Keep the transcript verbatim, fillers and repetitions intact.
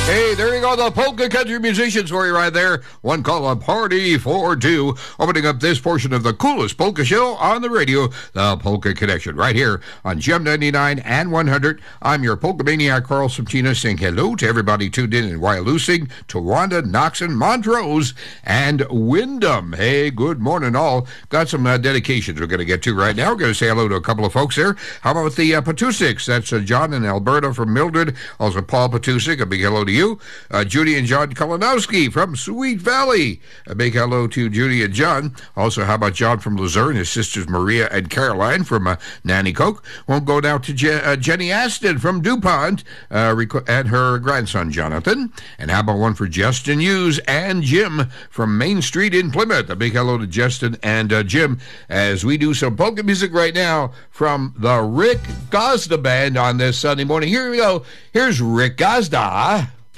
Hey, there you go, the Polka Country Musicians for you right there. One called A Party for Two. Opening up this portion of the coolest polka show on the radio, the Polka Connection, right here on G M ninety-nine and one hundred. I'm your Polka Maniac, Carl Subtina, saying hello to everybody tuned in in Wyalusing, Towanda, Knoxon, Montrose, and Wyndham. Hey, good morning all. Got some uh, dedications we're going to get to right now. We're going to say hello to a couple of folks there. How about the uh, Patusiks? That's uh, John and Alberta from Mildred. Also Paul Patusik, a big hello to you. Uh, Judy and John Kalinowski from Sweet Valley. A big hello to Judy and John. Also, how about John from Luzerne, his sisters Maria and Caroline from uh, Nanticoke. Won't go down to Je- uh, Jenny Aston from DuPont uh, rec- and her grandson Jonathan. And how about one for Justin Hughes and Jim from Main Street in Plymouth. A big hello to Justin and uh, Jim as we do some polka music right now from the Rick Gazda Band on this Sunday morning. Here we go. Here's Rick Gazda.